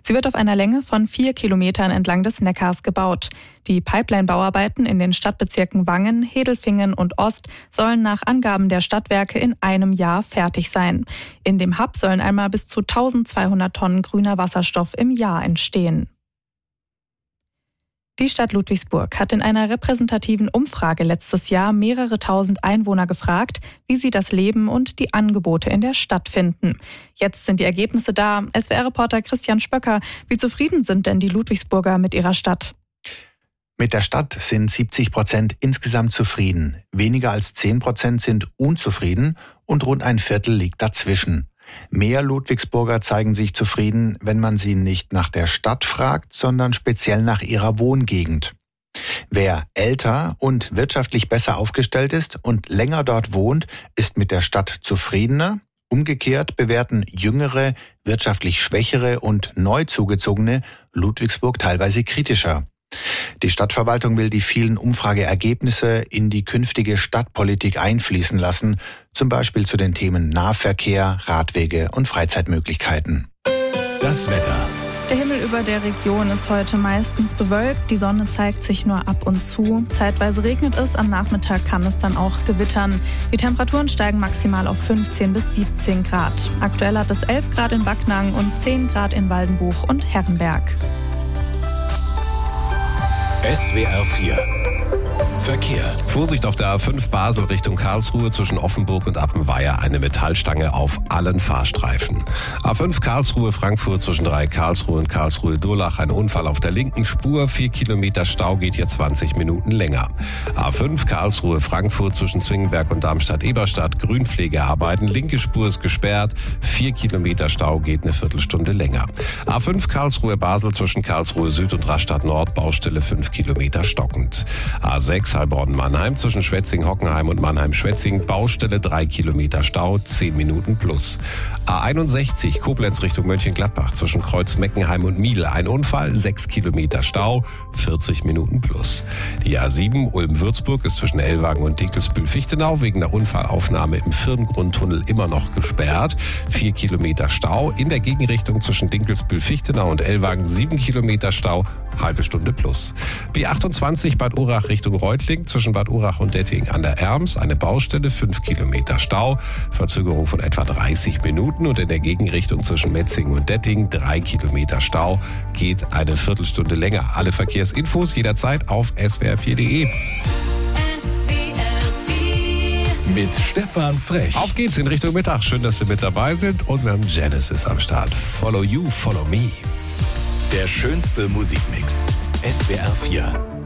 Sie wird auf einer Länge von 4 Kilometern entlang des Neckars gebaut. Die Pipeline-Bauarbeiten in den Stadtbezirken Wangen, Hedelfingen und Ost sollen nach Angaben der Stadtwerke in einem Jahr fertig sein. In dem Hub sollen einmal bis zu 1200 Tonnen grüner Wasserstoff im Jahr entstehen. Die Stadt Ludwigsburg hat in einer repräsentativen Umfrage letztes Jahr mehrere tausend Einwohner gefragt, wie sie das Leben und die Angebote in der Stadt finden. Jetzt sind die Ergebnisse da. SWR-Reporter Christian Spöcker, wie zufrieden sind denn die Ludwigsburger mit ihrer Stadt? Mit der Stadt sind 70% insgesamt zufrieden. Weniger als 10% sind unzufrieden und rund ein Viertel liegt dazwischen. Mehr Ludwigsburger zeigen sich zufrieden, wenn man sie nicht nach der Stadt fragt, sondern speziell nach ihrer Wohngegend. Wer älter und wirtschaftlich besser aufgestellt ist und länger dort wohnt, ist mit der Stadt zufriedener. Umgekehrt bewerten jüngere, wirtschaftlich schwächere und neu zugezogene Ludwigsburg teilweise kritischer. Die Stadtverwaltung will die vielen Umfrageergebnisse in die künftige Stadtpolitik einfließen lassen, zum Beispiel zu den Themen Nahverkehr, Radwege und Freizeitmöglichkeiten. Das Wetter. Der Himmel über der Region ist heute meistens bewölkt, die Sonne zeigt sich nur ab und zu. Zeitweise regnet es, am Nachmittag kann es dann auch gewittern. Die Temperaturen steigen maximal auf 15 bis 17 Grad. Aktuell hat es 11 Grad in Backnang und 10 Grad in Waldenbuch und Herrenberg. SWR 4 Verkehr. Vorsicht auf der A5 Basel Richtung Karlsruhe zwischen Offenburg und Appenweier. Eine Metallstange auf allen Fahrstreifen. A5 Karlsruhe Frankfurt zwischen 3 Karlsruhe und Karlsruhe-Durlach. Ein Unfall auf der linken Spur. 4 Kilometer Stau, geht hier 20 Minuten länger. A5 Karlsruhe Frankfurt zwischen Zwingenberg und Darmstadt-Eberstadt. Grünpflegearbeiten. Linke Spur ist gesperrt. 4 Kilometer Stau, geht eine Viertelstunde länger. A5 Karlsruhe Basel zwischen Karlsruhe Süd und Rastatt Nord. Baustelle 5 Kilometer stockend. A6 Heilbronn-Mannheim zwischen Schwetzing-Hockenheim und Mannheim-Schwetzing. Baustelle 3 Kilometer Stau, 10 Minuten plus. A61 Koblenz Richtung Mönchengladbach zwischen Kreuz-Meckenheim und Miel. Ein Unfall, 6 Kilometer Stau, 40 Minuten plus. Die A7 Ulm-Würzburg ist zwischen Ellwagen und Dinkelsbühl-Fichtenau wegen der Unfallaufnahme im Firngrundtunnel immer noch gesperrt. 4 Kilometer Stau. In der Gegenrichtung zwischen Dinkelsbühl-Fichtenau und Ellwagen 7 Kilometer Stau, halbe Stunde plus. B28 Bad Urach Richtung Reutling zwischen Bad Urach und Detting an der Erms. Eine Baustelle, 5 Kilometer Stau, Verzögerung von etwa 30 Minuten. Und in der Gegenrichtung zwischen Metzingen und Detting 3 Kilometer Stau, geht eine Viertelstunde länger. Alle Verkehrsinfos jederzeit auf swr4.de. Mit Stefan Frech. Auf geht's in Richtung Mittag. Schön, dass Sie mit dabei sind. Und wir haben Genesis am Start. Follow you, follow me. Der schönste Musikmix. SWR 4.